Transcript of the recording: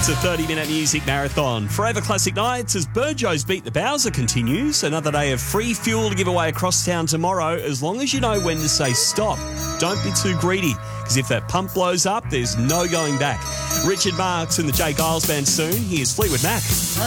It's a 30-minute music marathon. Forever Classic Nights as Burjo's Beat the Bowser continues. Another day of free fuel to give away across town tomorrow, as long as you know when to say stop. Don't be too greedy, because if that pump blows up, there's no going back. Richard Marx and the Jake Giles Band soon. Here's Fleetwood Mac.